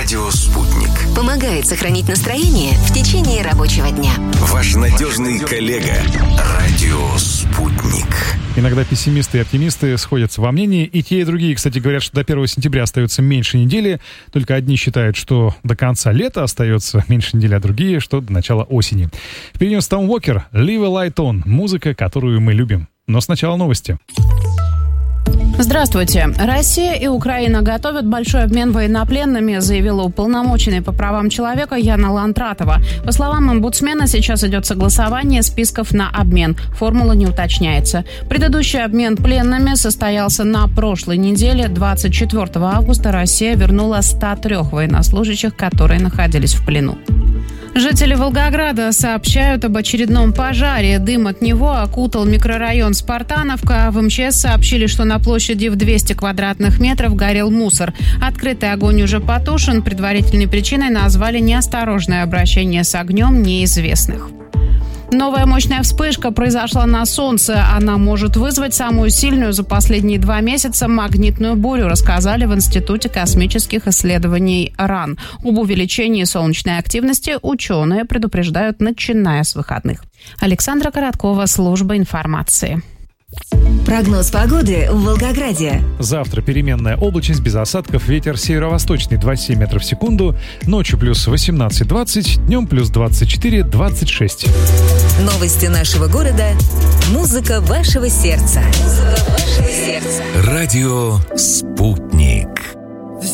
Радио «Спутник». Помогает сохранить настроение в течение рабочего дня. Ваш надежный коллега. Радио «Спутник». Иногда пессимисты и оптимисты сходятся во мнении. И те, и другие, кстати, говорят, что до 1 сентября остается меньше недели. Только одни считают, что до конца лета остается меньше недели, а другие, что до начала осени. Впереди у нас Том Уокер, «Leave a Light On». Музыка, которую мы любим. Но сначала новости. Здравствуйте. Россия и Украина готовят большой обмен военнопленными, заявила уполномоченный по правам человека Яна Лантратова. По словам омбудсмена, сейчас идет согласование списков на обмен. Формула не уточняется. Предыдущий обмен пленными состоялся на прошлой неделе. 24 августа Россия вернула 103 военнослужащих, которые находились в плену. Жители Волгограда сообщают об очередном пожаре. Дым от него окутал микрорайон Спартановка. В МЧС сообщили, что на площади в 200 квадратных метров горел мусор. Открытый огонь уже потушен. Предварительной причиной назвали неосторожное обращение с огнем неизвестных. Новая мощная вспышка произошла на Солнце. Она может вызвать самую сильную за последние 2 месяца магнитную бурю, рассказали в Институте космических исследований РАН. Об увеличении солнечной активности ученые предупреждают, начиная с выходных. Александра Короткова, служба информации. Прогноз погоды в Волгограде. Завтра переменная облачность, без осадков, ветер северо-восточный 27 метров в секунду, ночью плюс 18-20, днем плюс 24-26. Новости нашего города. Музыка вашего сердца. Радио «Спутник».